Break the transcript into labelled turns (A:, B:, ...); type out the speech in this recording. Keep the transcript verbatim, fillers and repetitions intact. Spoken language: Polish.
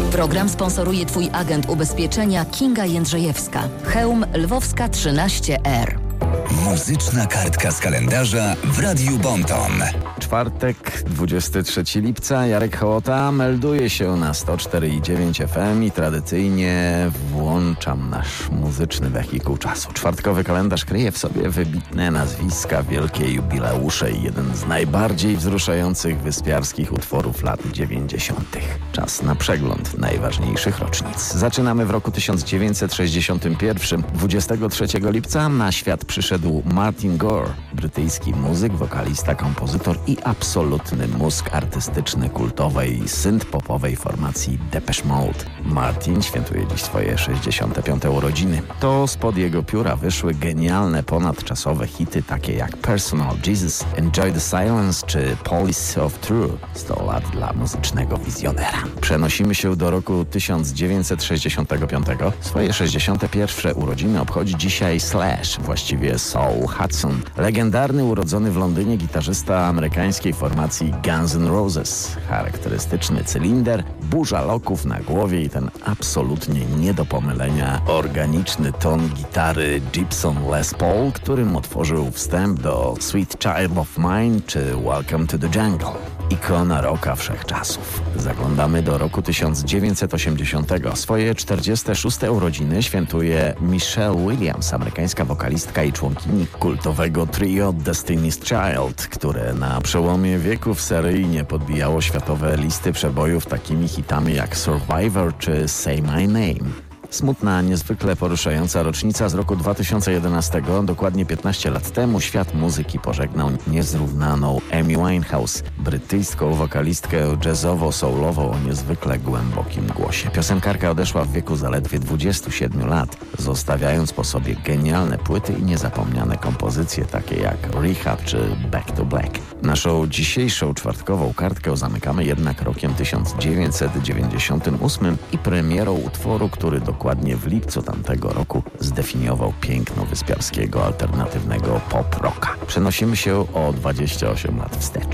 A: Program sponsoruje Twój agent ubezpieczenia Kinga Jędrzejewska. Chełm Lwowska trzynaście R.
B: Muzyczna kartka z kalendarza w Radiu Bonton.
C: Czwartek, dwudziestego trzeciego lipca, Jarek Hołota melduje się na sto cztery i dziewięć F M i tradycyjnie włączam nasz muzyczny wehikuł czasu. Czwartkowy kalendarz kryje w sobie wybitne nazwiska, wielkie jubileusze i jeden z najbardziej wzruszających wyspiarskich utworów lat dziewięćdziesiątych. Czas na przegląd najważniejszych rocznic. Zaczynamy w roku tysiąc dziewięćset sześćdziesiątym pierwszym. dwudziestego trzeciego lipca na świat przyszedł Martin Gore, brytyjski muzyk, wokalista, kompozytor i absolutny mózg artystyczny kultowej synth-popowej formacji Depeche Mode. Martin świętuje dziś swoje sześćdziesiąte piąte urodziny. To spod jego pióra wyszły genialne, ponadczasowe hity takie jak Personal Jesus, Enjoy the Silence czy Police of True. sto lat dla muzycznego wizjonera. Przenosimy się do roku tysiąc dziewięćset sześćdziesiątego piątego. Swoje sześćdziesiąte pierwsze urodziny obchodzi dzisiaj Slash, właściwie Saul Hudson. Legendarny, urodzony w Londynie gitarzysta amerykańskiej formacji Guns N' Roses. Charakterystyczny cylinder, burza loków na głowie i ten absolutnie nie do pomylenia organiczny ton gitary Gibson Les Paul, którym otworzył wstęp do Sweet Child of Mine czy Welcome to the Jungle. Ikona rocka wszechczasów. Zaglądamy do roku tysiąc dziewięćset osiemdziesiątego. Swoje czterdzieste szóste urodziny świętuje Michelle Williams, amerykańska wokalistka i członkini kultowego trio Destiny's Child, które na przełomie wieków seryjnie podbijało światowe listy przebojów takimi hitami jak Survivor czy Say My Name. Smutna, niezwykle poruszająca rocznica z roku dwa tysiące jedenastego. Dokładnie piętnaście lat temu świat muzyki pożegnał niezrównaną Amy Winehouse, brytyjską wokalistkę jazzowo-soulową o niezwykle głębokim głosie. Piosenkarka odeszła w wieku zaledwie dwudziestu siedmiu lat, zostawiając po sobie genialne płyty i niezapomniane kompozycje takie jak Rehab czy Back to Black. Naszą dzisiejszą czwartkową kartkę zamykamy jednak rokiem tysiąc dziewięćset dziewięćdziesiątym ósmym i premierą utworu, który dokładnie w lipcu tamtego roku zdefiniował piękno wyspiarskiego alternatywnego pop rocka. Przenosimy się o dwadzieścia osiem lat wstecz.